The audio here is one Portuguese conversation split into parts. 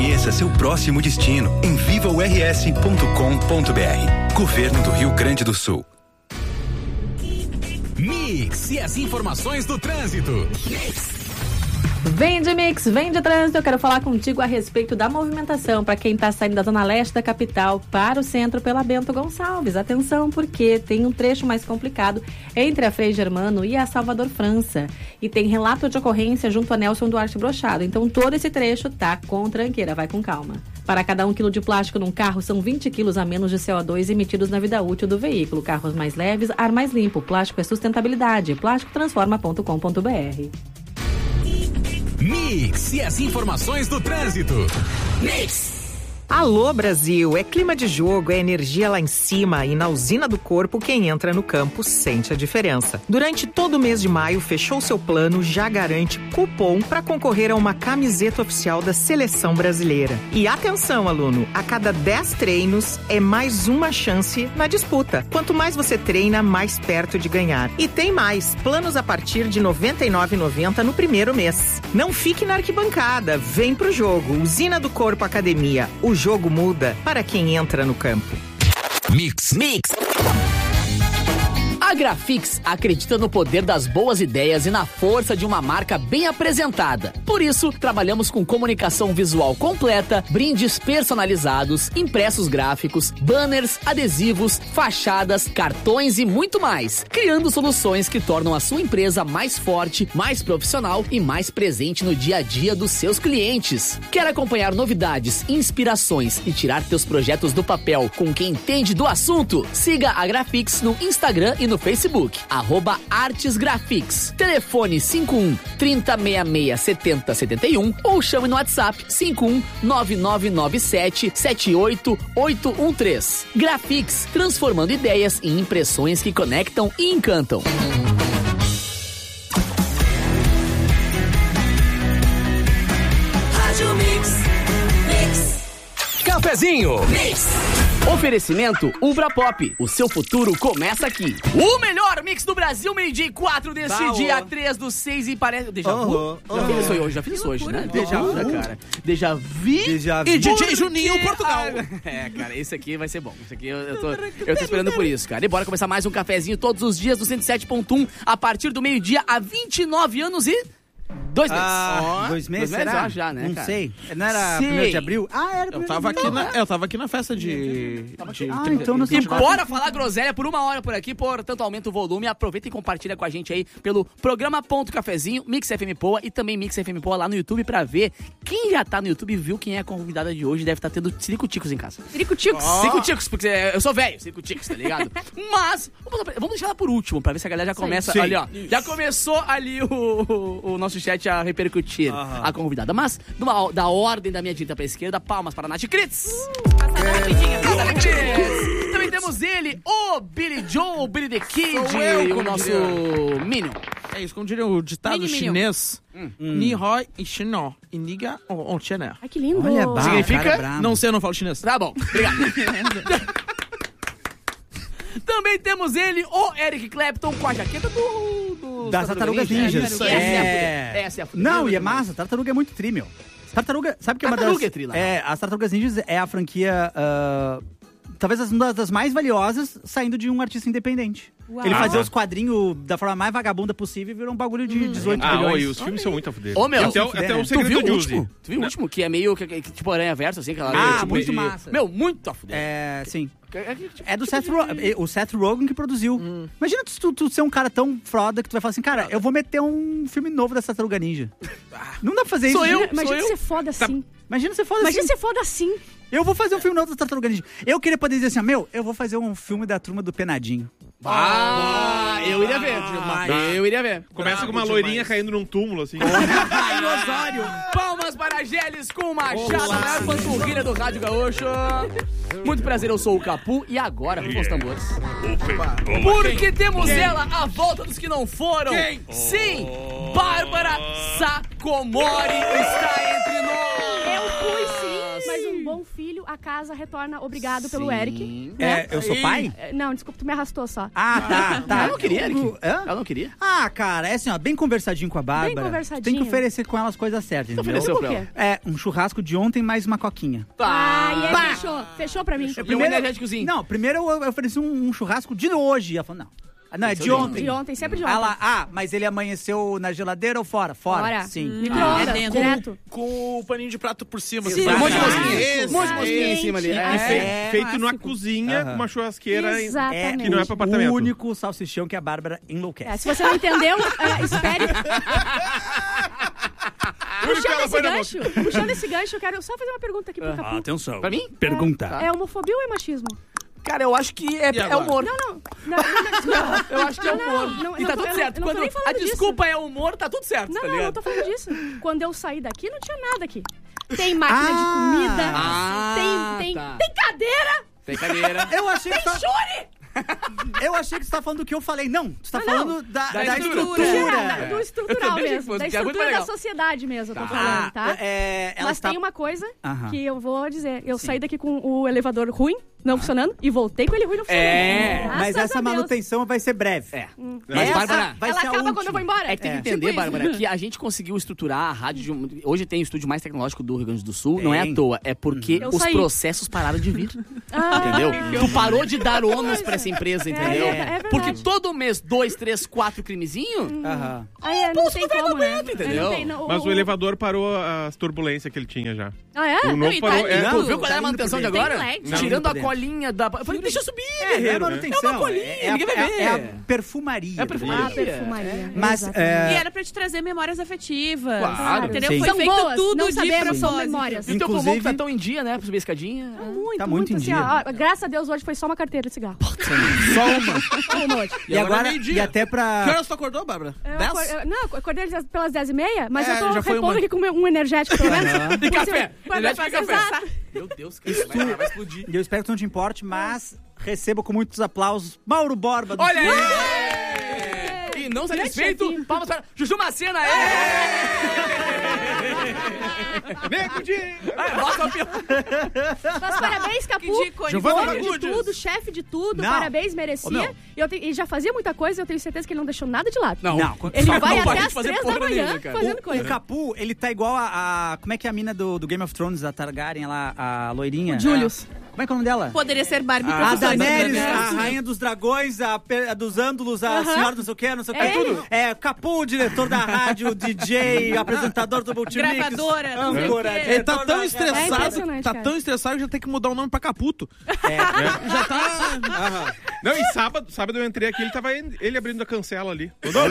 Conheça seu próximo destino em vivaors.com.br. Governo do Rio Grande do Sul. Mix e as informações do trânsito. Vem de Mix, vem de trânsito. Eu quero falar contigo a respeito da movimentação para quem está saindo da zona leste da capital para o centro pela Bento Gonçalves. Atenção, porque tem um trecho mais complicado entre a Frei Germano e a Salvador França. E tem relato de ocorrência junto a Nelson Duarte Brochado. Então todo esse trecho tá com tranqueira, vai com calma. Para cada 1 quilo de plástico num carro, são 20 quilos a menos de CO2 emitidos na vida útil do veículo. Carros mais leves, ar mais limpo. Plástico é sustentabilidade. Plásticotransforma.com.br. Mix e as informações do trânsito. Mix. Alô, Brasil, é clima de jogo, é energia lá em cima e na usina do corpo quem entra no campo sente a diferença. Durante todo o mês de maio, fechou seu plano, já garante cupom para concorrer a uma camiseta oficial da Seleção Brasileira. E atenção, aluno, a cada 10 treinos é mais uma chance na disputa. Quanto mais você treina, mais perto de ganhar. E tem mais, planos a partir de R$ 99,90 no primeiro mês. Não fique na arquibancada, vem pro jogo. Usina do Corpo Academia. O jogo muda para quem entra no campo. Mix. A Grafix acredita no poder das boas ideias e na força de uma marca bem apresentada. Por isso, trabalhamos com comunicação visual completa, brindes personalizados, impressos gráficos, banners, adesivos, fachadas, cartões e muito mais, criando soluções que tornam a sua empresa mais forte, mais profissional e mais presente no dia a dia dos seus clientes. Quer acompanhar novidades, inspirações e tirar teus projetos do papel com quem entende do assunto? Siga a Grafix no Instagram e no Facebook, @ArtesGrafix. Telefone 51 3066 7071 ou chame no WhatsApp 51 9997 78813. Grafix, transformando ideias em impressões que conectam e encantam. Rádio Mix. Cafezinho. Mix. Oferecimento Ubra Pop. O seu futuro começa aqui. O melhor mix do Brasil, 12:04 desse dia 3/6 e parece... Déjà vu? Já fiz isso hoje, né? Déjà vu, cara. Déjà vu. E DJ Juninho, Portugal. Cara, esse aqui vai ser bom. Esse aqui eu tô esperando por isso, cara. E bora começar mais um cafezinho todos os dias do 107.1 a partir do meio-dia há 29 anos e... 2 meses. 2 meses, será? Já, né, não cara? sei. Não era 1º de abril? Era 1º Eu tava aqui na festa de... então não sei. E bora falar groselha por 1 hora por aqui, portanto aumenta o volume, aproveita e compartilha com a gente aí pelo programa.cafezinho, Mix FM Poa e também Mix FM Poa lá no YouTube pra ver. Quem já tá no YouTube e viu quem é a convidada de hoje deve estar tendo ciricuticos em casa. Ciricuticos. Ciricuticos, porque eu sou velho, ciricuticos, tá ligado? Mas, vamos deixar ela por último, pra ver se a galera já começa, Sim. ali ó, já começou ali o nosso chat a repercutir a convidada. Mas, da ordem da minha direita pra esquerda, palmas para a Nath Kritz. Passando rapidinho. Também temos ele, o Billy Joe, o Billy the Kid, o nosso Minion. É isso, como diria o ditado chinês, Ni hoi e xinó, e niga on xené. Ai, que lindo. Olha, Significa? Não sei, eu não falo chinês. Tá bom, obrigado. Também temos ele, o Eric Clapton, com a jaqueta das Tartarugas Ninjas. Essa é a fuder. Não, e é massa. Tartaruga é muito tri, meu. Tartaruga, sabe que é uma das... Tartaruga é tri lá. As Tartarugas Ninjas é a franquia... talvez uma das mais valiosas saindo de um artista independente. Uau. Ele fazia os quadrinhos da forma mais vagabunda possível e virou um bagulho de 18 bilhões. E os filmes são muito a fuder. Ô, meu, Até o tu Segredo viu de o Uzi. último? Tu viu o último? Que é meio tipo aranha-verso, assim? Aquela tipo muito massa. Meu, muito a fuder. Sim. É do Seth Rogen. O Seth Rogen que produziu. Imagina tu ser um cara tão foda que tu vai falar assim, cara, eu vou meter um filme novo da Tartaruga Ninja. Não dá pra fazer isso. Imagina ser foda assim. Imagina ser foda Imagina assim. ser foda assim. Eu vou fazer um filme novo da Tartaruga Ninja. Eu queria poder dizer assim, eu vou fazer um filme da Turma do Penadinho. Eu iria ver. Eu iria ver. Começa com uma loirinha caindo num túmulo, assim. Ai, Osório! Palmas para Geles com Machado, a maior panturrilha do Rádio Gaúcho. Muito prazer, eu sou o Capu e agora vamos aos tambores. Porque temos ela, a volta dos que não foram. Sim, Bárbara Sacomori está entre nós. Eu fui sim, mas um bom filho a casa retorna obrigado pelo Eric. Né? Eu sou pai? Não, desculpa, tu me arrastou só. Tá. Ela não queria, Eric. Ela não queria. Cara, é assim, ó, bem conversadinho com a Bárbara. Bem conversadinho. Tem que oferecer com ela as coisas certas, entendeu? Ofereceu pra ela. Um churrasco de ontem mais uma coquinha. Fechou. Fechou pra mim. Energéticozinho. Não, primeiro eu ofereci um churrasco de hoje. Ela falou, não, é de ontem. De ontem, sempre de ontem. Ela, mas ele amanheceu na geladeira ou fora? Fora. Sim. Micro-ondas, direto. Com o paninho de prato por cima. Sim, um monte de mosquinha. Um monte de mosquinha em cima ali. Feito numa cozinha com uma churrasqueira Exatamente. que não é pra apartamento. O único salsichão que a Bárbara enlouquece. Se você não entendeu, espere. Puxando esse gancho, eu quero só fazer uma pergunta aqui pro Capu. Atenção. Pra mim? Pergunta. É homofobia ou é machismo? Cara, eu acho que é humor. Não. Eu acho que é humor. E tá tudo certo. Quando a desculpa é humor, tá tudo certo, tá ligado? Não tô falando disso. Quando eu saí daqui, não tinha nada aqui. Tem máquina de comida, tem cadeira. Tem cadeira. Eu achei que tem chore. Eu achei que você tá falando do que eu falei. Não, você tá falando da estrutura. Do estrutural mesmo. Da estrutura da legal. sociedade mesmo, eu tô falando, tá? Mas tem uma coisa que eu vou dizer. Eu saí daqui com o elevador ruim, não funcionando, e voltei com ele ruim não funcionando. Mas essa manutenção vai ser breve. Mas, Bárbara, ela acaba quando eu vou embora. É que tem que entender, Bárbara, que a gente conseguiu estruturar a rádio hoje tem o estúdio mais tecnológico do Rio Grande do Sul, não é à toa, é porque os processos pararam de vir. Entendeu? Tu parou de dar ônus pra essa empresa, entendeu? Porque todo mês, 2, 3, 4 crimezinhos, não tem como, né? Entendeu? Mas o elevador parou as turbulências que ele tinha já. Ah, é? O novo parou. Tu viu qual é a manutenção de agora? Tirando a colinha da... Eu falei, deixa eu subir, guerreiro. É manutenção. É uma colinha, ninguém vai ver. É a perfumaria. É perfumaria. Mas, E era pra te trazer memórias afetivas. Claro. Entendeu? Sim. Foi São feito boas, tudo não de sabemos, são propósito. memórias. E o teu Inclusive- pulmão que tá tão em dia, né? Pra subir a escadinha. Tá muito em assim, dia. graças a Deus, hoje foi só uma carteira de cigarro. Só uma. Só uma hoje. E agora, meio-dia. e até pra... Que horas tu acordou, Bárbara? 10? Eu acordei pelas 10h30, mas eu tô já foi repondo uma. aqui com um energético, pelo menos. E café. Energético e café. Exato. Meu Deus, cara, vai explodir. E eu espero que não te importe, mas receba com muitos aplausos Mauro Borba. Olha aí! E não satisfeito, palmas para Juju Macena. Mas parabéns, Capu. Giovana Dono de tudo, chefe de tudo. Não. Parabéns, merecia. E já fazia muita coisa, eu tenho certeza que ele não deixou nada de lado. Não. Ele vai Não até de às fazer 3 da porra manhã nenhuma, cara. fazendo coisa. O Capu, ele tá igual a... Como é que é a mina do Game of Thrones, a Targaryen lá, a loirinha? Julius. Como é que é o nome dela? Poderia ser Barbie A Profissões. Daenerys, a rainha dos dragões, a dos ândulos, a senhora não sei o que, não sei o que, É tudo. Capu, o diretor da rádio, DJ, apresentador do Multimix. Gravadora, não sei o quê. Ele tá tão estressado, impressionante, cara. que já tem que mudar o nome pra Caputo. Já tá... Não, e sábado eu entrei aqui, ele tava ele abrindo a cancela ali.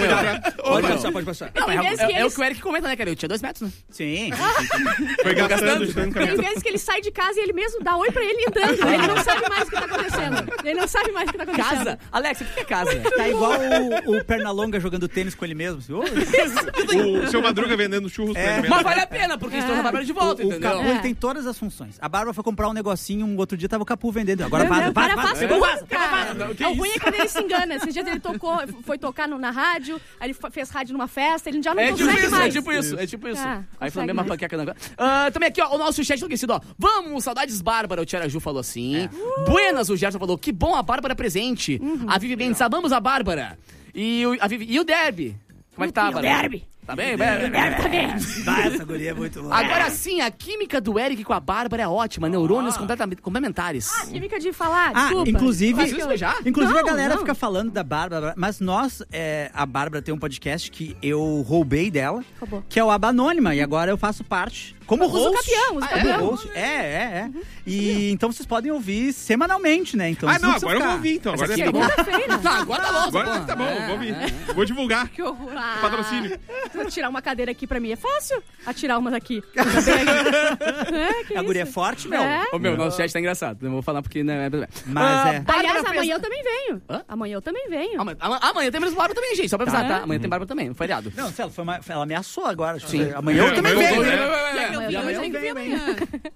Pode passar. Não, Tem vezes que é o eles- que o Eric comenta, né, cara? Eu tinha 2 metros, né? Sim. Foi gastando. Tem vezes que ele sai de casa e ele mesmo dá oi pra ele entrando. Ele não sabe mais o que tá acontecendo. Ele não sabe mais o que tá acontecendo. Casa? Alex, o que é casa? Tá igual o Pernalonga jogando tênis com ele mesmo. Assim, O seu Madruga vendendo churros pra ele mesmo. Mas vale a pena, porque estão na Bárbara de volta, o entendeu? Capu ele tem todas as funções. A Bárbara foi comprar um negocinho, um outro dia tava o Capu vendendo. Agora Não, vaza, o cara vaza, faz vaza. tudo, cara. O ruim é quando ele se engana. Esses dias ele foi tocar na rádio, aí ele fez rádio numa festa, ele já não consegue mais. É tipo isso. Ah, Aí foi consegue mesmo uma mais. panqueca no negócio. Também aqui, ó, o nosso chat enlouquecido, ó. Vamos, saudades, Bárbara. O Tiara Ju falou assim. Buenas, o Gerson falou. Que bom a Bárbara presente. A Vivi Mendes, amamos a Bárbara. E o Derby. Como é que tá, Bárbara? Derby. Tá bem? Tá bem. Essa guria é muito louca. Agora sim, a química do Eric com a Bárbara é ótima. Neurônios completamente complementares. Química de falar, desculpa. Inclusive, Mas isso já? inclusive a Não, galera não. fica falando da Bárbara, mas a Bárbara tem um podcast que eu roubei dela, Roubou. que é o Aba Anônima, e agora eu faço parte como Os host. campeão. Como host. E então vocês podem ouvir semanalmente, né? Então, Ah, vocês não, precisam agora eu vou ficar. ouvir, então. Agora deve tá bom. Segunda-feira. Não, agora tá bom. Agora tá bom, vou ouvir. Vou divulgar. Que horror. Patrocínio. Vou tirar uma cadeira aqui pra mim é fácil. Atirar uma daqui. A guria é forte, meu. É. Ô, meu, nosso chat tá engraçado. Não vou falar porque... Né, Mas Aliás, Bárbara amanhã eu também venho. Hã? Amanhã eu também venho. Amanhã tem mesmo Bárbara também, gente. Só pra avisar, tá? Amanhã tem Bárbara também, no feriado. Não, sei, ela ameaçou agora. Sim. Amanhã eu também venho. Amanhã eu tenho que vir amanhã.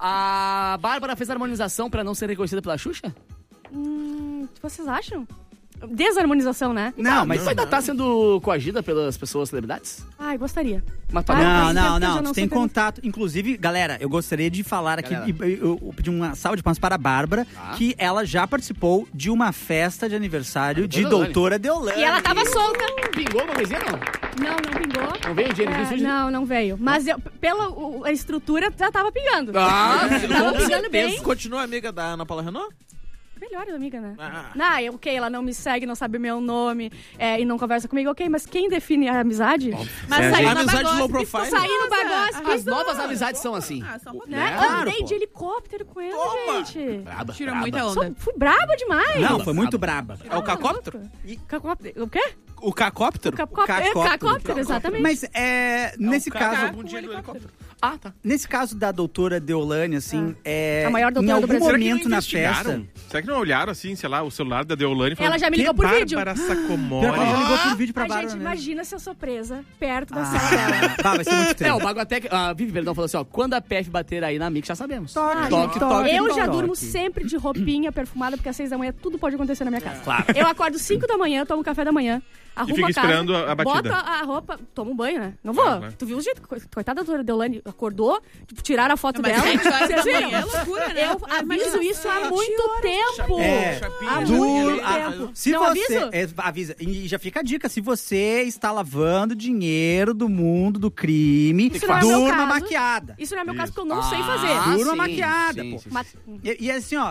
A Bárbara fez harmonização pra não ser reconhecida pela Xuxa? Vocês acham? desarmonização, né? Não, mas você ainda tá sendo coagida pelas pessoas celebridades? Ai, gostaria. Mas não. Tu tem contato. Inclusive, galera, eu gostaria de falar aqui, eu pedi uma salva de palmas para a Bárbara, que ela já participou de uma festa de aniversário de Doutora Deolane. E ela tava solta. Pingou uma coisinha, não? Não pingou. Não veio dinheiro? Não veio. Mas pela a estrutura já tava pingando. Tava pingando bem. Continua amiga da Ana Paula Renault? Melhor amiga, né? Ok, ela não me segue, não sabe meu nome e não conversa comigo, ok, mas quem define a amizade? Mas sair no amizade low profile. Sair no bagospe. As novas amizades são assim. Andei de helicóptero com ela, gente. Braba. Tirou muita onda. Fui braba demais. Não, foi muito braba. É o cacóptero? O quê? O cacóptero? Cacóptero, exatamente. Mas nesse caso... Tá. Nesse caso da doutora Deolane, assim, a maior doutora do Brasil. Em algum momento na festa... Será que não olharam, assim, sei lá, o celular da Deolane e falaram... Ela já me ligou por vídeo. Bárbara Sacomori. Ela já ligou por vídeo pra Bárbara. Gente, imagina se eu sou presa perto da sala dela. Vai ser muito triste. O Baguatec, a Vivi Verdão falou assim, quando a PF bater aí na Mix, já sabemos. Toque. Eu já durmo sempre de roupinha perfumada, porque às 6 da manhã tudo pode acontecer na minha casa. Claro. Eu acordo 5 da manhã, tomo café da manhã, arrumo fica a casa, esperando a batida. boto a roupa, tomo um banho, né? Não vou. Claro. Tu viu o jeito? Coitada da doutora Deolane, acordou, tipo, tiraram a foto dela. Mas 7 horas da Vocês viram? manhã é loucura, né? Eu aviso isso há muito tempo. Há Do- muito a- tempo. Se Não você aviso? avisa, e já fica a dica, se você está lavando dinheiro do mundo do crime, Isso não é meu durma caso. maquiada. Isso não é meu caso, porque eu não sei fazer. Durma sim, maquiada, sim, pô. sim. Mas- E assim, ó,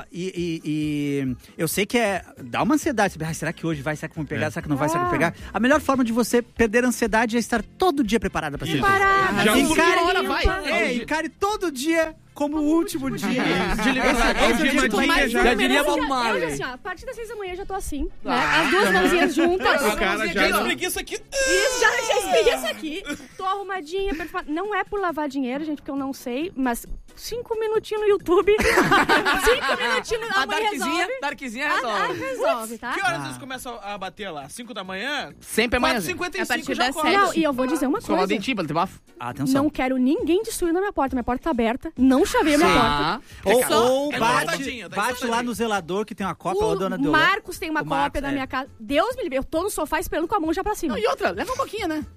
eu sei que dá uma ansiedade. Será que hoje vai? Será que vão pegar? Será que não vai? Será que vão pegar? A melhor forma de você perder a ansiedade é estar todo dia preparada pra ser. Parada, Já sem encare- hora limpa. vai. Encare todo dia como o último dia. De liberdade. Esse É o dia dia do mais- dia já. Já diria Bob Eu Marley. já, assim, ó, a partir das 6 da manhã eu já tô assim, né? As duas mãozinhas juntas. O cara já... Preguiça aqui. Isso, já espreguiça aqui. Tô arrumadinha, perfumada. Não é por lavar dinheiro, gente, porque eu não sei, mas 5 minutinhos no YouTube. 5 minutinhos na A mãe resolve. Darkzinha resolve. Resolve, tá? Que horas eles começam a bater lá? 5 da manhã? Sempre amanhã. 4h55 A partir já das acorda. 7. Não, e eu vou dizer uma Escovar o coisa. dentinho, pra ter bafo. Atenção. Não quero ninguém destruindo a minha porta. Minha porta tá aberta. Não chavei a minha porta. Ou É bate cortadinha, tá lá cortadinha. no zelador que tem uma cópia, ou dona O Deolane. Marcos tem uma O Marcos, cópia da é. minha casa. Deus me livre. Eu tô no sofá esperando com a mão já pra cima. Não, e outra, leva um pouquinho, né?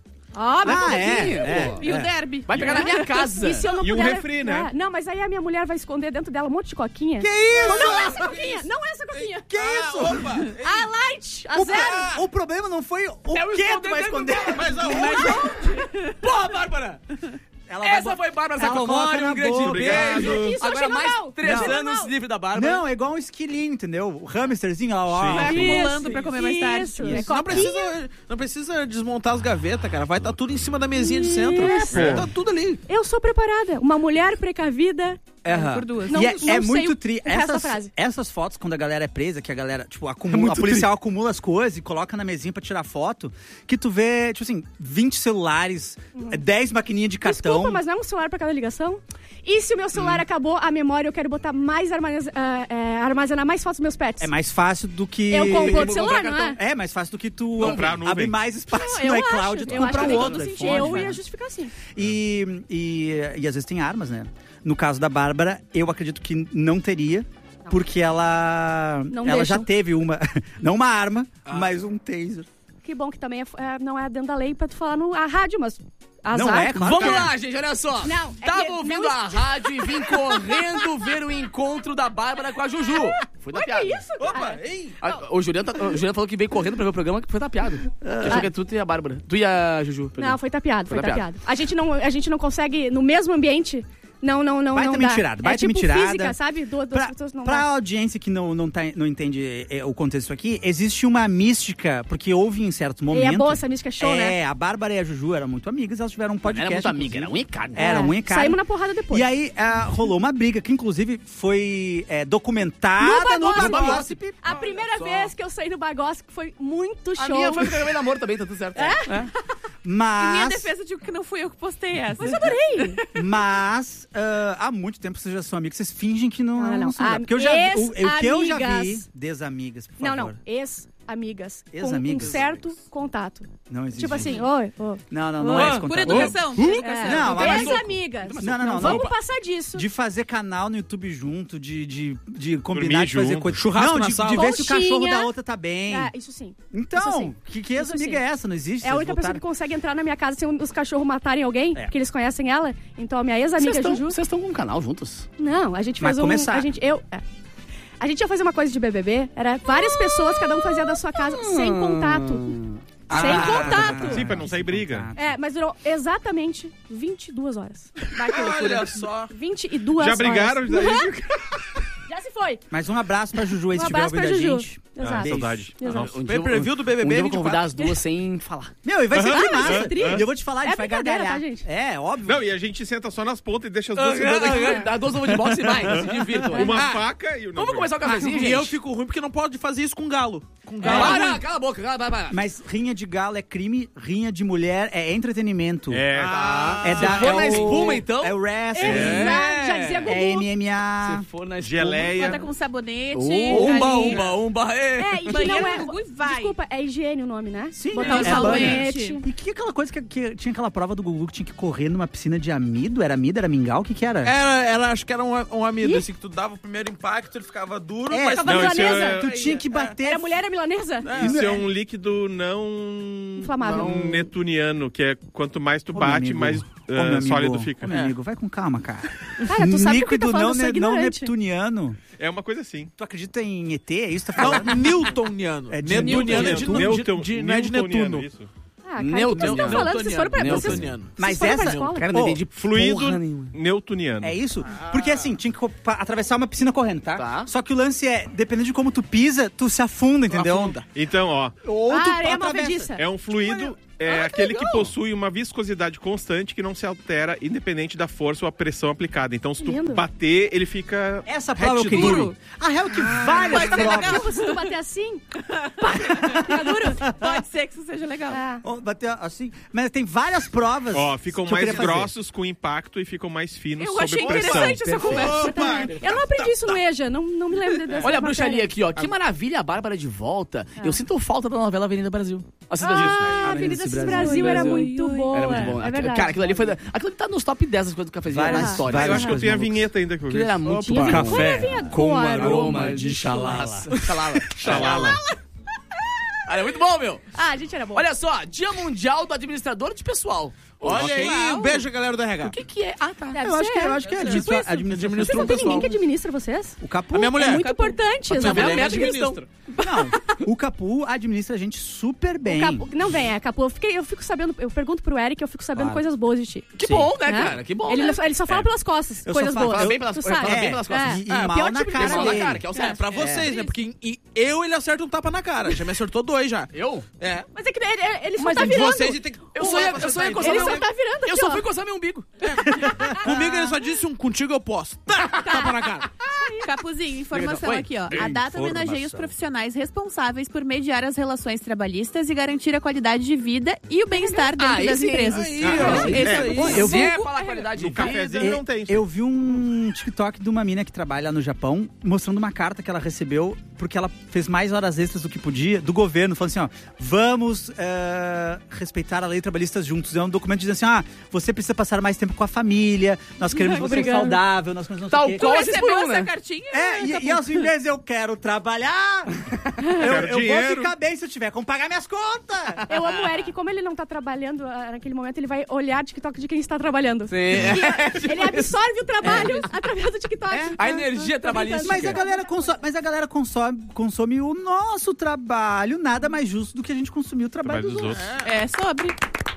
E o derby? Vai pegar na minha casa. E se eu não E um puder... refri, né? Não, mas aí a minha mulher vai esconder dentro dela um monte de coquinha. Que isso? Não é essa coquinha! Não é essa coquinha! Que isso? Opa! A light! A zero! O problema não foi o É que tu vai esconder. Mas aonde? Porra, Bárbara! Ela vai Essa foi Bárbara ela bota Sacomori, na um grande boca. beijo. Isso Agora chegou mais mal. 3 Chegou anos mal. livre da Bárbara. Não, é igual um esquilinho, entendeu? O hamsterzinho, ó. Sim. Vai acumulando pra comer mais tarde. Isso. Isso. Não precisa desmontar as gavetas, cara. Vai estar tudo em cima da mesinha de centro. Tá tudo ali. Eu sou preparada. Uma mulher precavida. Por duas. Não- E é não muito sei tri. o resto da frase. Essas fotos, quando a galera é presa, que a galera, tipo, acumula, a policial acumula as coisas e coloca na mesinha pra tirar foto, que tu vê, tipo assim, 20 celulares, 10 maquininhas de cartão. Desculpa, mas não é um celular pra cada ligação? E se o meu celular acabou a memória, eu quero botar mais armazenar mais fotos dos meus pets? É mais fácil do que... Eu compro outro celular, não é? É mais fácil do que tu Comprar a nuvem. abrir mais espaço Eu no acho, iCloud e tu eu acho comprar que um tem outro. todo iPhone, sentido. Eu né? ia justificar assim. E às vezes tem armas, né? No caso da Bárbara, eu acredito que não teria, porque ela Não já deixam. teve uma, não uma arma, mas um taser. Que bom que também não é dentro da lei pra tu falar no a rádio, mas azar. Não é, claro. Vamos lá, gente, olha só. Não, é Tava que ouvindo não a rádio e vim correndo ver o encontro da Bárbara com a Juju. Foi da piada. Que isso, cara? Opa, ei! O Juliano falou que veio correndo pra ver o programa que foi tapeado. Achou que é tu e a Bárbara. Tu e a Juju. perdão. Não, foi tapeado, Foi foi tapeado. tapeado. A gente não consegue, no mesmo ambiente, não Baita dá. mentirada, baita é tipo mentirada. física, sabe? Duas pessoas não Pra dá. audiência que não entende o contexto disso aqui, existe uma mística, porque houve em certo momento... E é boa essa mística, show, né? A Bárbara e a Juju eram muito amigas, elas tiveram um Não podcast. era muito amiga, era inclusive. um carne. Era unha e carne. Saímos na porrada depois. E aí rolou uma briga, que inclusive foi documentada no Bagossip. A primeira vez que eu saí no Bagossip foi muito A show. minha foi programa de namoro também, tá tudo certo. É? Em Mas... minha defesa, eu digo que não fui eu que postei essa. Mas eu adorei. Mas há muito tempo vocês já são amigos, vocês fingem que não. Não. Porque eu já vi. O que eu já vi. Ex-amigas. Desamigas, por favor. Não. ex-amigas. Ex-amigas. Com um certo contato. Não existe. Tipo assim, oi. Não é esse Por contato. educação. Não, mas- Ex-amigas. Não. Vamos passar disso. De fazer canal no YouTube junto, de combinar Dormir de fazer junto. coisa. Churrasco não, na de sala. ver se o cachorro Conchinha. da outra tá bem. Isso sim. Então, Isso sim. que ex-amiga é essa? Não existe? É a única pessoa que consegue entrar na minha casa sem os cachorros matarem alguém, porque eles conhecem ela. Então a minha ex-amiga Juju... Vocês estão com um canal juntos? Não, a gente Vai faz começar. A gente ia fazer uma coisa de BBB, era várias pessoas, cada um fazia da sua casa, sem contato. Sem contato. Sim, pra não sair briga. Mas durou exatamente 22 horas. Vai que loucura. Olha só. 22 Já horas. brigaram? Já se foi. Mas um abraço pra Juju, aí, se Um estiver abraço ouvindo pra a Juju. gente. Exato. Saudade. Exato. Pay-per-view do BBB Um dia eu vou 24. convidar as duas sem falar. Meu, e vai ser massa. tri. E eu vou te falar, a gente É vai brincadeira, gargalhar. tá, gente? É, óbvio. Não, e a gente senta só nas pontas e deixa as duas sentando aqui. Dá 2 ovos de boxe e vai, se divirtam. Uma faca e o Vamos começar o cafezinho, E gente? eu fico ruim porque não pode fazer isso com galo. Com galo. é ruim. Cala a boca, vai. Mas rinha de galo é crime, rinha de mulher é entretenimento. É. É Se for na espuma, então? É o wrestling. Exato, já dizia Gugu. É MMA. Se for na Geleia. Bota com sabonete. Umba. É, e que Banheiro não é... do Gugu e vai. Desculpa, é higiene o nome, né? Sim, Botar o é sabonete. E que aquela coisa que tinha aquela prova do Gugu que tinha que correr numa piscina de amido? Era amido? Era mingau? O que era? Acho que era um amido, assim, que tu dava o primeiro impacto, ele ficava duro, É, mas... Ficava Não, esse milanesa. é- Tu tinha que bater. Era mulher é milanesa? Isso é um líquido não... Inflamável. Não netuniano, que é quanto mais tu Ô, meu bate, amigo. mais Ô, meu amigo. sólido fica. Ô, meu amigo, vai com calma, cara. Cara, tu sabe o que tá Líquido falando, eu sou não ignorante. neptuniano. É uma coisa assim. Tu acredita em ET? É isso que tá falando? Não, Newtoniano. É de Newtoniano é de não é de Newtoniano, Netuno. isso. Ah, cara, o que vocês estão falando? Vocês foram pra... Vocês Newtoniano. Mas foram pra essa... escola? Cara, não entendi Fluido porra nenhuma. newtoniano. É isso? Porque assim, tinha que atravessar uma piscina correndo, tá? Tá. Só que o lance é, dependendo de como tu pisa, tu se afunda, entendeu? Afunda. Então, ó, Ou tu areia atravessa. movediça. é um fluido... É aquele que possui uma viscosidade constante que não se altera independente da força ou a pressão aplicada. Então, se tu Lindo. bater, ele fica... Essa prova eu Rete queria. duro. A real é que várias provas... Tipo, se tu bater assim, pá, fica duro. Pode ser que isso seja legal. É. Ó, bater assim. Mas tem várias provas. Ó, ficam que eu mais queria fazer. grossos com impacto e ficam mais finos Eu sob achei pressão. interessante essa conversa. Eu não aprendi isso no EJA, não me lembro dessa Olha a bruxaria matéria. aqui, ó. Que maravilha, a Bárbara de volta. Eu sinto falta da novela Avenida Brasil. Assista isso. Ah, Avenida Brasil era muito boa. Era muito bom. É verdade. Cara, aquilo ali foi... Aquilo tá nos top 10 das coisas do cafezinho Várias- na história. Eu acho que eu tenho a Malucos. vinheta ainda que eu Aquilo vi. era muito Tinha bom. vinha- Qual é a vinha com aroma de xalala. Xalala. Era muito bom, meu. Ah, a gente era bom. Olha só, Dia Mundial do Administrador de Pessoal. Olha aí, um beijo, galera do RH. O que é? Ah, tá. Deve Eu acho ser. que é Tipo isso. administração. Vocês não tem ninguém que administra vocês? O Capu. A minha mulher. É muito importante. A exatamente. mulher me administra. administra. Não, o Capu administra a gente super bem. Não vem, Capu. Eu fico sabendo, eu pergunto pro Eric, eu fico sabendo Claro. coisas boas de ti. Que Sim. bom, né, Né? cara? Que bom, Ele, né? ele só fala pelas costas, Eu coisas só falo- boas. Fala bem pelas, Tu fala sabe. bem pelas costas. E Ah, mal pior na tipo de cara Pessoal pessoa. na dele. cara, que é o certo. Pra vocês, né? Porque ele acerta um tapa na cara. Já me acertou 2 já. Eu? É. Mas é que ele só Mas tá entre virando. vocês tem que... Eu só ia coçar Ele meu só umbigo. tá virando aqui, Eu só ó. fui coçar meu umbigo. Comigo ele só disse contigo eu posso. Tapa na cara. Capuzinho, informação Oi. aqui, ó. A data homenageia os profissionais responsáveis por mediar as relações trabalhistas e garantir a qualidade de vida e o bem-estar dentro das empresas. Aí, ó. Esse Eu Se é vou- falar qualidade No de vida... cafezinho não tem. Eu vi um TikTok de uma mina que trabalha no Japão mostrando uma carta que ela recebeu porque ela fez mais horas extras do que podia, do governo, falando assim, ó, vamos respeitar a lei trabalhista juntos. É um documento dizendo assim, você precisa passar mais tempo com a família, nós queremos você Obrigada. saudável, nós queremos não sei Tal o quê. qual Tu esses recebeu por um, essa né? cartinha? E aos vezes eu quero trabalhar, eu vou dinheiro. ficar bem se eu tiver como pagar minhas contas. Eu amo o Eric, como ele não tá trabalhando naquele momento, ele vai olhar TikTok de quem está trabalhando. Sim. Ele absorve o trabalho através do TikTok. A energia trabalhista. Mas a galera consome o nosso trabalho, nada mais justo do que a gente consumir o trabalho dos outros. É sobre.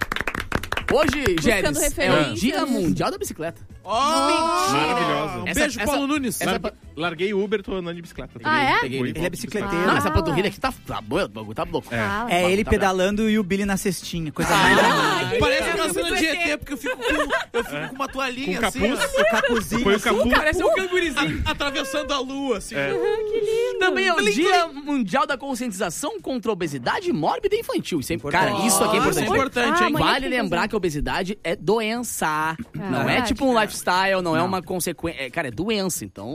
Hoje, Gélis, é o referências. Dia Mundial da Bicicleta. Maravilhosa. Um Essa- beijo, essa- Paulo Nunes. Larguei o Uber, tô andando de bicicleta. Ah, é? Peguei Ele é bicicleteiro. Não, essa panturrilha aqui tá louco. Ah, É ele Tá pedalando e o Billy na cestinha. Coisa mais linda. Parece uma cena de ET, porque eu fico com uma toalhinha Com assim, capuz. O capuzinho. Põe o assim. capu. Parece um cangurizinho. atravessando a lua, assim. Também é o Dia Mundial da Conscientização contra a Obesidade Mórbida e Infantil. Isso é importante. Cara, isso aqui é Isso é importante. importante, Ah, hein? amanhã Vale tem que lembrar fazer. que a obesidade é doença. Não é verdade, tipo um cara. lifestyle, não é uma consequência. Cara, é doença. Então, a gente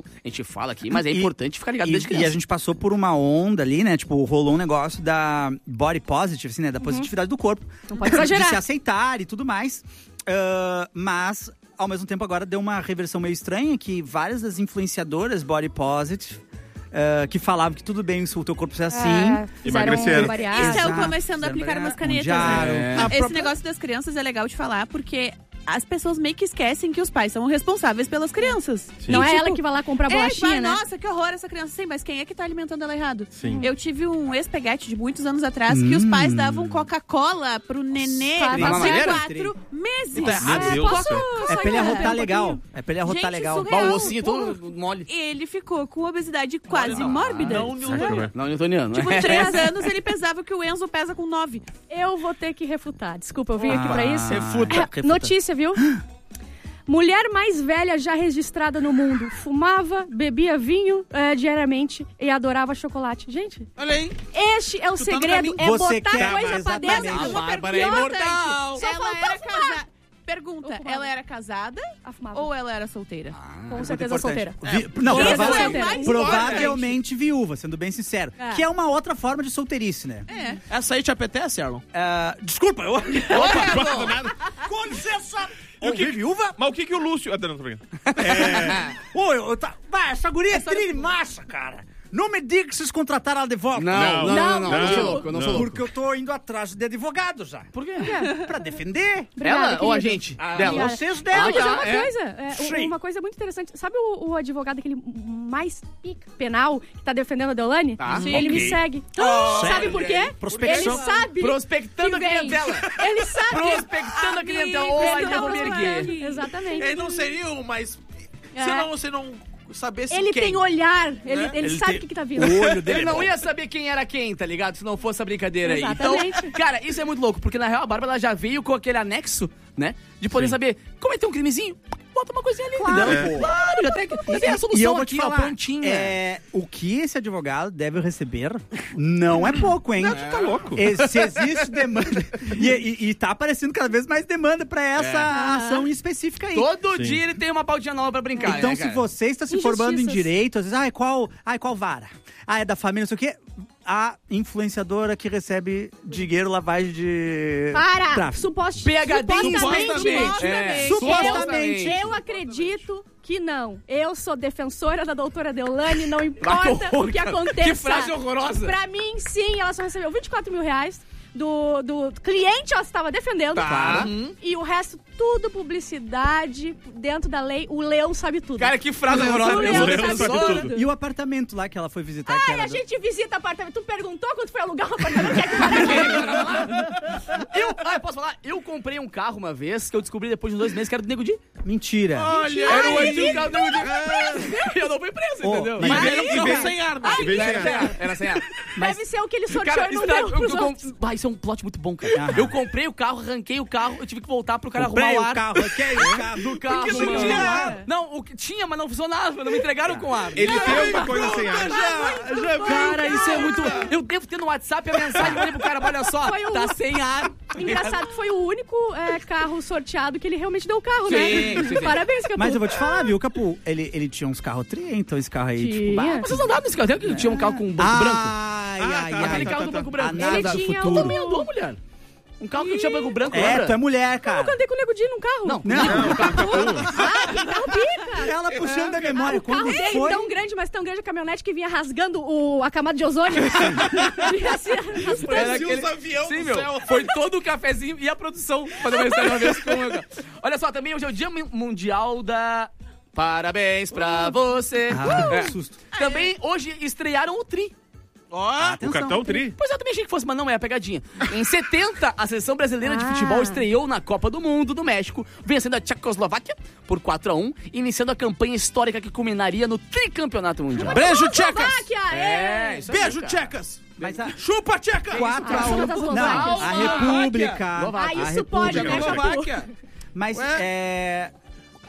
fala aqui, mas é importante ficar ligado desde criança. E a gente passou por uma onda ali, né? Tipo, rolou um negócio da body positive, assim, né? Da positividade do corpo. Não pode exagerar. De se aceitar e tudo mais. Mas, ao mesmo tempo, agora deu uma reversão meio estranha, que várias das influenciadoras body positive... que falavam que tudo bem se o teu corpo ser assim. Emagreceram. Estão começando a aplicar umas canetas, né? Esse negócio das crianças é legal de falar, porque as pessoas meio que esquecem que os pais são responsáveis pelas crianças. Sim. Não é ela que vai lá comprar bolachinha, né? Nossa, que horror essa criança. Sim, mas quem é que tá alimentando ela errado? Sim. Eu tive um ex-peguete de muitos anos atrás que os pais davam Coca-Cola pro nenê de 4 meses. É pra ele arrotar legal. É pra ele arrotar legal. O ossinho todo mole. Ele ficou com obesidade quase mórbida. Não newtoniano. Tipo, 3 anos ele pesava o que o Enzo pesa com 9. Eu vou ter que refutar. Desculpa, eu vim aqui pra isso. Refuta. Notícia, viu? Mulher mais velha já registrada no mundo. Fumava, bebia vinho diariamente e adorava chocolate. Gente, olha aí. Este é o segredo. É botar coisa pra dentro. A Bárbara é imortal. Ela era casada. Pergunta, ela era casada ou ela era solteira? Com certeza solteira. Não, Isso provavelmente viúva, sendo bem sincero. Que é uma outra forma de solteirice, né? Essa aí te apetece, Erlon? Desculpa, eu... nada. Com licença! Viúva? Mas o que o Lúcio... não, tô brincando. Essa guria é trimassa, cara. Não me diga que vocês contrataram ela de volta. Não, não sou louco, eu não sou louco. Porque eu tô indo atrás de advogado já. Por quê? Pra defender. Ela ou a gente? Dela. Vocês devem. Uma coisa muito interessante. Sabe o advogado, aquele mais pica penal, que tá defendendo a Deolane? Ele me segue. Sabe por quê? Prospecção. Ele sabe. Prospectando a clientela. Ele sabe. Prospectando a clientela. Ainda vou me erguer. Exatamente. Ele não seria o mais... Se não saber se ele quem. Tem olhar, ele sabe o que tá vindo. O olho dele ele não ia saber quem era quem, tá ligado? Se não fosse a brincadeira aí. Exatamente. Então, cara, isso é muito louco, porque na real a Bárbara ela já veio com aquele anexo, né? De poder saber, cometer um crimezinho, bota uma coisinha ali, entendeu? Claro, já tem a solução aqui, ó, prontinha. O que esse advogado deve receber não é pouco, hein? Não, tu tá louco. Se existe demanda, e tá aparecendo cada vez mais demanda pra essa ação específica aí. Todo dia ele tem uma pautinha nova pra brincar, então, né, se você está se formando em direito, às vezes, qual vara? É da família, não sei o quê. A influenciadora que recebe dinheiro, lavagem de... Supostamente. Eu acredito que não. Eu sou defensora da doutora Deolane, não importa o que aconteça. Que frase horrorosa. Pra mim, sim, ela só recebeu 24 mil reais. Do cliente, ela estava defendendo. E o resto, tudo publicidade, dentro da lei. O leão sabe tudo. Cara, que frase horrorosa. O leão sabe tudo. E o apartamento lá que ela foi visitar? A gente visita apartamento. Tu perguntou quando foi alugar um apartamento? Eu posso falar? Eu comprei um carro uma vez, que eu descobri depois de 2 meses que era do Nego Di. Mentira. Olha, era o antigo carro do Nego Di. Eu não fui preso, entendeu? Mas veio sem ar, né? Era sem ar. Deve ser o que ele sorteou e não deu pros outros. Isso é um plot muito bom, cara. Eu comprei o carro, arranquei o carro, eu tive que voltar pro cara arrumar o ar. Do carro. Porque não tinha ar. Não, o que tinha, mas não funcionava. Não me entregaram com ar. Ele tem alguma coisa sem ar. Cara, isso é muito... Eu devo ter no WhatsApp a mensagem, eu falei pro cara, olha só, tá sem ar. Engraçado que foi o único carro sorteado que ele realmente deu o carro, né? Sim. Parabéns, Capu. Mas eu vou te falar, viu, Capu? Ele tinha uns carros tri, então esse carro aí, tipo... Vocês andaram nesse carro? Ele tinha um carro com um banco branco? Aquele carro do banco branco. Ele tinha futuro. Eu também andou, mulher. Um carro que tinha banco branco, lembra? Tu é mulher, cara. Eu nunca andei com o Nego Di num carro. Não. Que carro pica. Ela puxando a memória. O carro dele foi... tão grande, mas tão grande a caminhonete que vinha rasgando a camada de ozônio. Parecia os aviões Sim, do meu. céu. Foi todo o cafezinho e a produção fazer uma história uma vez com o meu carro. Olha só, também hoje é o Dia Mundial da... Parabéns pra você. Que susto. Também hoje estrearam o Tri. O cartão Tri. Pois eu também achei que fosse, mas não é a pegadinha. Em 70, a seleção brasileira de futebol estreou na Copa do Mundo do México, vencendo a Tchecoslováquia por 4-1, iniciando a campanha histórica que culminaria no tricampeonato mundial. Beijo, tchecas! Isso Beijo, cara. tchecas! Mas Chupa, tcheca! 4-1. Não, a República. Isso pode, né, Capu? Mas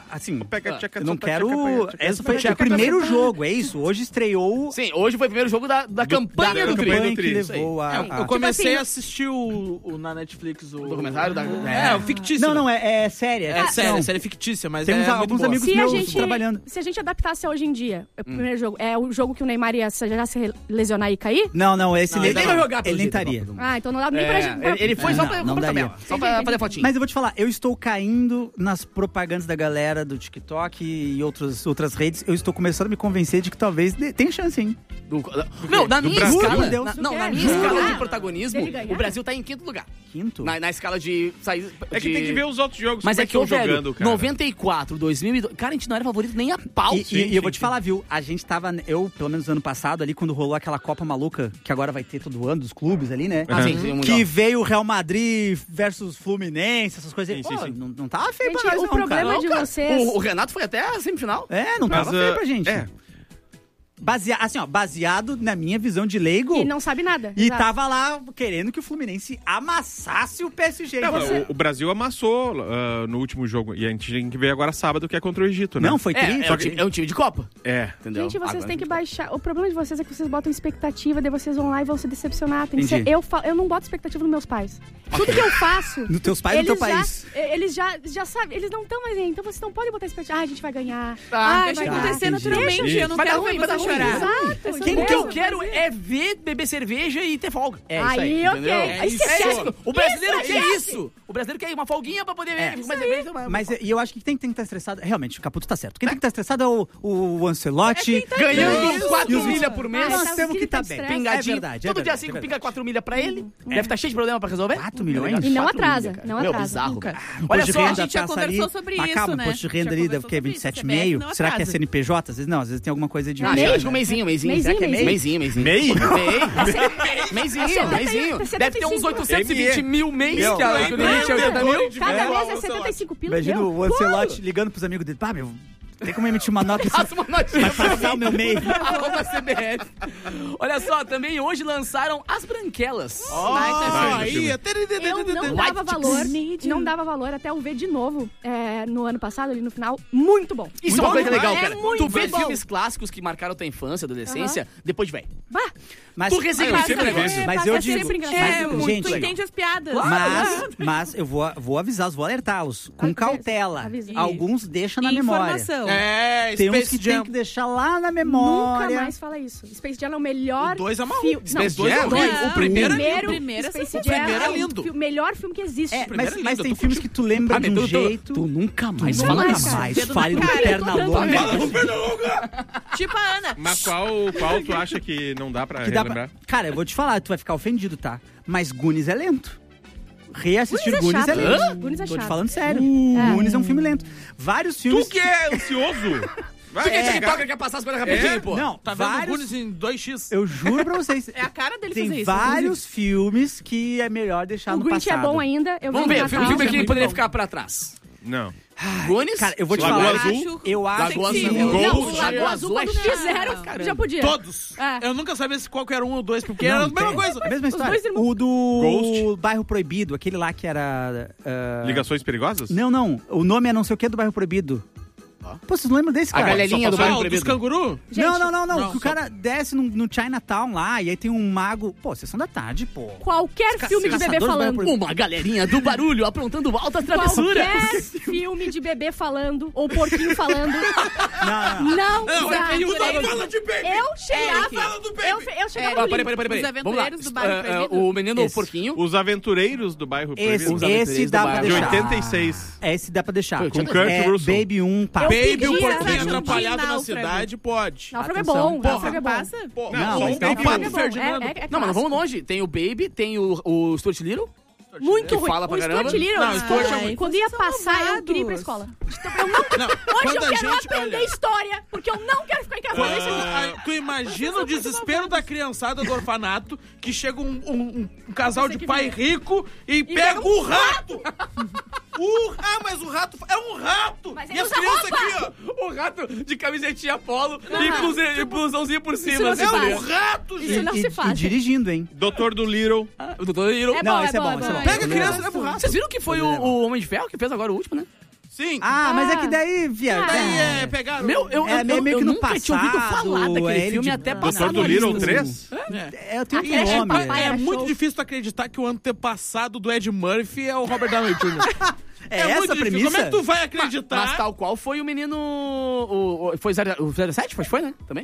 assim, Pega, eu não quero... Esse foi o primeiro jogo, é isso. Hoje estreou... Sim, hoje foi o primeiro jogo da campanha do Tri. Que levou Eu comecei a assistir na Netflix o documentário da... o fictício. Não, é série. É série fictícia, mas temos alguns amigos meus trabalhando. Se a gente adaptasse hoje em dia, o primeiro jogo, é o jogo que o Neymar ia já se lesionar e cair? Não, esse ele nem vai jogar. Ele nem estaria. Então não dá nem pra gente... Ele foi só pra daria. Só pra fazer fotinho. Mas eu vou te falar, eu estou caindo nas propagandas da galera do TikTok e outras redes. Eu estou começando a me convencer de que talvez tem chance, hein? Na minha escala... Na minha escala de protagonismo, o Brasil tá em 5º lugar. Quinto? Na escala de sair... É que tem que ver os outros jogos. Mas é que eu jogando, cara. 94, 2002... Cara, a gente não era favorito nem a pau. E eu vou te falar, viu? A gente tava... Eu, pelo menos no ano passado, ali, quando rolou aquela Copa maluca, que agora vai ter todo ano, dos clubes ali, né? Sim, que veio o Real Madrid versus Fluminense, essas coisas aí. Pô, não tava feio pra nós, o problema de vocês... O Renato foi até a semifinal. Não tava feio pra gente. Baseado na minha visão de leigo. E não sabe nada. E tava lá querendo que o Fluminense amassasse o PSG. O Brasil amassou no último jogo. E a gente tem que ver agora sábado, que é contra o Egito, né? Não, foi triste. É um time de Copa. Entendeu? Gente, vocês têm que baixar. O problema de vocês é que vocês botam expectativa, daí vocês vão lá e vão se decepcionar. Tem que ser, eu não boto expectativa nos meus pais. Tudo que eu faço... Nos teus pais e no teu país. Eles já sabem, eles não estão mais aí. Então vocês não podem botar expectativa. A gente vai ganhar. Deixa acontecer naturalmente. Eu não quero ver você chorar. Exato. O que eu quero é ver, beber cerveja e ter folga. É isso aí. Ok. É isso. O brasileiro quer isso. O brasileiro quer uma folguinha pra poder ver. Mas eu acho que quem tem que estar estressado... Realmente, o Caputo tá certo. Quem tem que estar estressado é o Ancelotti. Ganhando 4 milha por mês. Nós temos que estar bem. Pingadinho. É verdade. Todo dia 5 pinga 4 milha pra ele. Deve estar cheio de problema pra resolver. 4 milhões? E não atrasa. Não Meu, atrasa. bizarro. Olha só, a gente já conversou sobre isso, né? O imposto de renda ali deve ter 27,5. Será que é CNPJ? Às vezes não, às vezes tem alguma coisa de... Acho que um mêsinho. Será que é mêsinho? Mêsinho. Deve ter uns 820 mil mês, que a gente 80 mil. Cada mês é 75 pila. Imagina o Ancelotti ligando pros amigos dele. Meu, tem como emitir uma nota pra passar o meu e-mail. CBF. Olha só, também hoje lançaram as branquelas. Eu não dava valor até eu ver de novo no ano passado, ali no final. Muito bom. Isso é uma coisa legal, cara. Tu vê filmes clássicos que marcaram tua infância, adolescência, depois de velho. Mas tu reciclaste o negócio. Mas eu digo... Gente, tu entende as piadas. Mas eu vou avisá-los, vou alertá-los. Com cautela. Alguns deixam na memória. Tem uns que tem que deixar lá na memória. Nunca mais fala isso. Space Jam é o melhor... O 2 é maluco. Space Jam? O primeiro é lindo. Space Jam é lindo. O melhor filme que existe. Mas tem filmes que tu lembra de um jeito... Tu nunca mais fala mais. Fale do Pernalonga. Tipo a Ana. Mas qual tu acha que não dá pra relembrar? Cara, eu vou te falar, tu vai ficar ofendido, tá? Mas Goonies é lento. Reassistir Goonies é lento. Goonies é Tô te chato. falando sério. Goonies é um filme lento. Vários filmes... Tu que é ansioso? Tu que é TikTok quer passar as coisas rapidinho, pô? Não, Tá vendo Goonies em 2x? Eu juro pra vocês. É a cara dele fazer isso. Tem vários filmes que é melhor deixar no passado. O Grinch é bom ainda. Vamos ver, o filme que poderia ficar pra trás. Não. Goonies? Cara, eu vou te Lagoa falar. Azul? Eu acho Lagoa que... Azul. Não, Lagoa Azul quando fizeram, já podia. Todos. Eu nunca sabia qual que era um ou dois, porque era a mesma coisa. A mesma história. dois irmãos. O do Ghost. Bairro Proibido, aquele lá que era... Ligações Perigosas? Não. O nome é não sei o que do Bairro Proibido. Pô, vocês não lembram desse, cara? A galerinha do Bairro Dos Proibido. canguru? Não. Que o cara desce no Chinatown lá e aí tem um mago... Pô, Sessão da Tarde, pô. Qualquer filme de bebê falando. Uma galerinha do barulho aprontando altas travessuras. Qualquer filme de bebê falando ou porquinho falando. Não dá. Fala de bebê. Eu chegava... Eu chegava ali. Peraí. Os Aventureiros do Bairro Proibido. O menino porquinho. Os Aventureiros do Bairro Proibido. Esse dá pra De deixar. 86. Esse dá pra deixar. Com Kurt Russell. Baby 1, pá. Baby, o pedia, porquinho sabe? atrapalhado na Náufrago. cidade, pode. Náufrago é Atenção. bom. Náufrago é bom. Passa? Não, mas tem não Pato é bom. Ferdinando. Não, mas não vamos longe. Tem o Baby, tem o Stuart Little. Muito Que ruim. fala pra o caramba. Stuart Little, Não, Stuart é ruim. quando ia passar, eu queria ir pra escola. Não, Hoje quando eu a quero gente... aprender Olha, história, porque eu não quero ficar em casa. tu imagina o desespero da criançada do orfanato que chega um casal de pai rico e pega o rato! Mas o rato é um rato! Mas E ele as usa crianças roupa. aqui, ó! O rato de camisetinha polo e blusãozinho por cima. não assim, se tá faz. ligado? Rato, Isso gente! não se faz. E dirigindo, hein? Doutor do Little. O Doutor Little. É Não, bom, esse é bom. é bom. Pega a criança e leva o rato. Vocês viram que foi o Homem de Ferro que fez agora o último, né? Sim. Mas é que daí, viado. Daí pegaram... meio que no nunca tinha ouvido falar daquele filme até passar. Doutor Dolittle 3? Eu tenho que homem. É muito difícil tu acreditar que o antepassado do Ed Murphy é o Robert Downey Jr. É essa muito a difícil. premissa? Como é que tu vai acreditar? Mas tal qual foi o menino... Foi o 07? Foi, né? Também?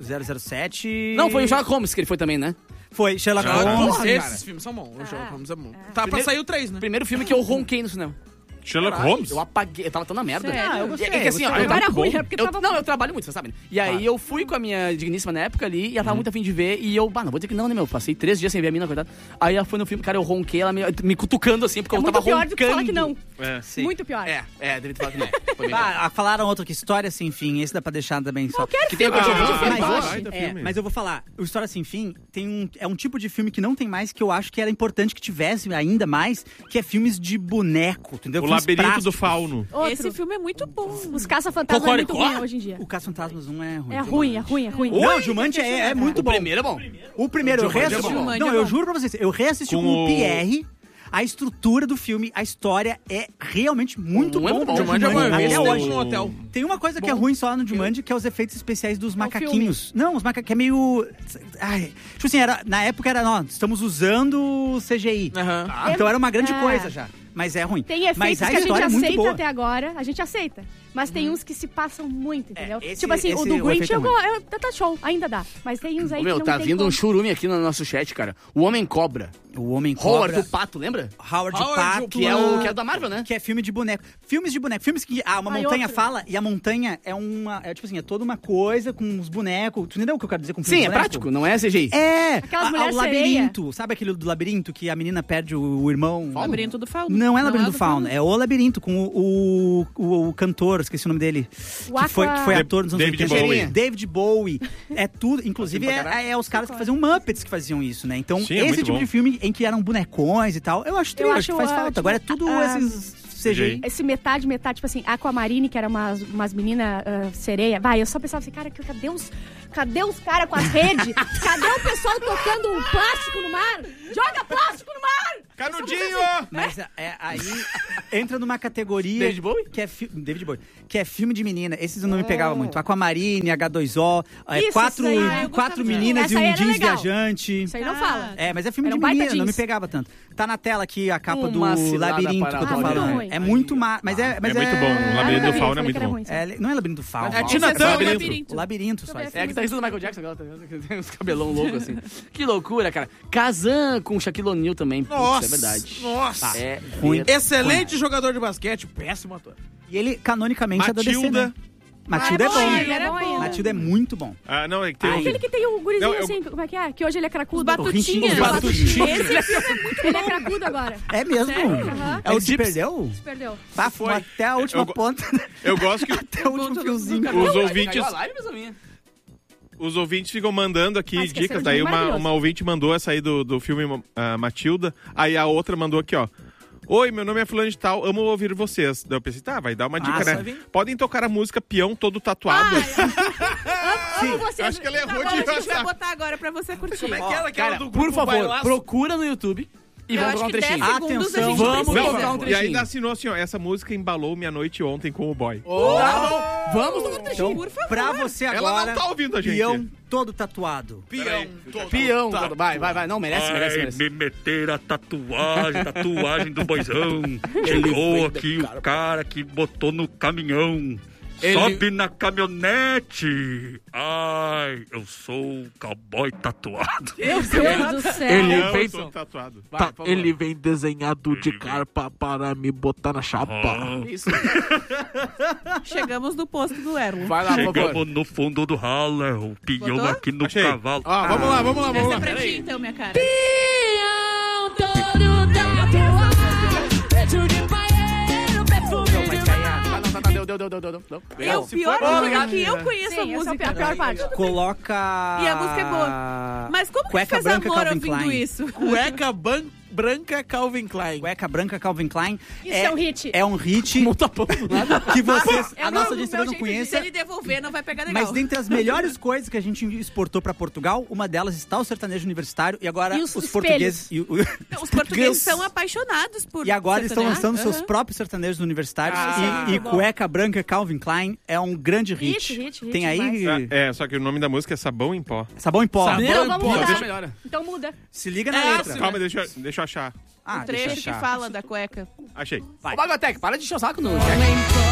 007... Não, foi o Sherlock Holmes que ele foi também, né? Foi, Sherlock Holmes. Esses filmes são bons. O Sherlock Holmes é bom. Tá pra sair o 3, né? Primeiro filme que eu ronquei no cinema. Sherlock Holmes? Eu apaguei, eu tava tão na merda. Eu gostei. É que assim, ó, Agora eu era tava ruim, bom. é porque tava Não, eu trabalho muito, você sabe, né? E aí eu fui com a minha digníssima na época ali, e ela tava muito afim de ver, e eu, não vou dizer que não, né, meu? Passei 3 dias sem ver a mina, coitada. Aí ela foi no filme, cara, eu ronquei, ela me cutucando assim, porque eu tava roncando. Muito pior do que falar que não. Sim. Muito pior. Devia ter falado que não. Foi bem pior. Falaram outro que História Sem Fim. Esse dá pra deixar também só. Que tem Mas eu vou falar, o História Sem Fim é um tipo de filme que não tem mais, que eu acho que era importante que tivesse ainda mais, que é filmes de boneco, entendeu? O Filmes Labirinto práticos. do Fauno. Esse filme é muito bom. Os Caça-Fantasmas é muito ruim hoje em dia. O Caça-Fantasmas não é ruim. É ruim. Não, o Jumanji é muito bom. O primeiro é bom. O primeiro, eu reassisti. Jumanji Não, é eu bom. juro pra vocês, eu reassisti com o Pierre. A estrutura do filme, a história é realmente muito Muito bom. bom. Jumanji é bom. Até Esse hoje. no hotel. Tem uma coisa que é ruim só no Jumanji, que é os efeitos especiais dos macaquinhos. filme. Não, os macaquinhos, que é meio... tipo assim, na época era, estamos usando CGI. Então era uma grande coisa já. Mas é ruim. Tem efeitos Mas que a a gente história é muito aceita boa. até agora, a gente aceita. Mas tem uns que se passam muito, entendeu? esse- Tipo assim, o esse- do o Grinch efeito é tá show, ainda dá. Mas tem uns aí que Meu, não tá tem vindo como. um churume aqui no nosso chat, cara. O Homem Cobra. O Homem Howard Cobra. do Pato, lembra? Howard Howard Pato. Que é o da Marvel, né? Que é filme de boneco. Filmes de boneco. Filmes que uma montanha outro. fala e a montanha é uma... É tipo assim, é toda uma coisa com os bonecos. Tu entendeu o que eu quero dizer com filme Sim, de é boneco? prático, não é CGI. É! Aquelas o mulheres labirinto. Sabe aquele do labirinto que a menina perde o irmão? Labirinto do Fauno. Não é Labirinto do Fauno, é o Labirinto, com o cantor, esqueci o nome dele. O Que foi ator nos anos David 80. Bowie. David Bowie. É tudo, inclusive é os caras que faziam Muppets que faziam isso, né? Então, Sim, é esse muito tipo bom. de filme em que eram bonecões e tal, eu acho triste, que faz falta. ótimo. Agora é tudo esses CGI. Esse metade, tipo assim, Aquamarine, que era umas meninas sereia. Vai, eu só pensava assim, cara, cadê os caras com as redes? Cadê o pessoal tocando um plástico no mar? Joga plástico no mar! Canudinho! Mas aí entra numa categoria... David Bowie? Que é David Bowie. Que é filme de menina. Esses eu não me pegava muito. Aquamarine, H2O, Isso, quatro isso aí, eu quatro gostava. meninas e Essa aí um era jeans legal. viajante. Isso aí não fala. É, mas é filme Era de um baita menina, não me jeans. pegava tanto. Tá na tela aqui a capa do Uma cilada Labirinto que eu tô para muito falando. ruim. É muito mas é muito bom. O Labirinto do Fauno é muito bom. não é Labirinto do Fauno. É Tina Turner. O Labirinto só. É a guitarrista do Michael Jackson agora, tá vendo? Tem uns cabelão louco assim. Que loucura, cara. Kazan com Shaquille O'Neal também. Putz, Nossa, é verdade. nossa. É Ruim. Excelente jogador de basquete, péssimo ator. E ele, canonicamente, é da DC, Matilda. né? Matilda é bom. Ele é bom ainda. Matilda é muito bom. Ah, não, é que tem Aquele que tem o gurizinho Não, eu- assim, como é que é? Que hoje ele é cracudo. Batutinhas. Os Batutinhas. Esse filme é muito bom. Ele é cracudo agora. É mesmo? Aham. É o se perdeu? Se perdeu. Tá, foi até a última Eu- ponta. Eu gosto que Até o último fiozinho. os ouvintes... Caiu a live, mas a minha. Os ouvintes ficam mandando aqui Ah, esqueceram dicas. de Daí um maravilhoso. uma ouvinte mandou essa aí do filme Matilda. Aí a outra mandou aqui, ó. Oi, meu nome é fulano de tal, amo ouvir vocês. Daí eu pensei, tá, vai dar uma dica, Massa. né? Podem tocar a música Peão Todo Tatuado. Amo vocês. Acho que ele errou Agora a de gente vai passar. botar agora pra você curtir. Como é que era aquela Cara, do por grupo favor, Bailaço? procura no YouTube e Eu vamos acho tocar um que 10 trechinho. segundos a Atenção. gente Vamos precisa. tocar um E trechinho. ainda assinou assim, ó. Essa música embalou minha noite ontem com o boy. Tá bom. Vamos tocar um trechinho. Então, Por favor. pra você Ela agora, não tá ouvindo a gente. peão todo tatuado. Peão. Peão. Vai. Não, merece. Me meteram a tatuagem do boizão. Chegou aqui o cara que botou no caminhão. Sobe na caminhonete. Ai, eu sou um cowboy tatuado. Meu Deus do céu. Ele Não, vem- eu tô tatuado. Vai, por favor. Ele vem desenhado de carpa para me botar na chapa. Isso. Chegamos no posto do Erlon. Vai lá, por favor. Chegamos no fundo do ralo, o peão Botou? aqui no Achei. cavalo. Ó, vamos lá. Essa é pra ti, então, minha cara. É o pior Obrigado. que eu conheço a Sim, essa é música. a pior parte. Coloca... E a música é boa. Mas como que Cueca fez branca, amor Calvin ouvindo Klein. isso? Cueca branca Calvin Klein. Cueca branca Calvin Klein. Isso é um hit. É um hit que vocês, a nossa audiência não conhece. Se ele devolver, não vai pegar legal. Mas dentre as melhores coisas que a gente exportou pra Portugal, uma delas está o sertanejo universitário e agora os portugueses... Os portugueses são apaixonados por E agora estão sertanejo. lançando seus próprios sertanejos universitários. E Cueca Branca Calvin Klein é um grande hit. Tem aí... Só que o nome da música é Sabão em Pó. Sabão em Pó. Então vamos mudar. Então muda. Se liga na letra. Calma, deixa eu achar. O trecho que fala da cueca. Achei. Ô, Bagatec, para de encher o saco no Jack.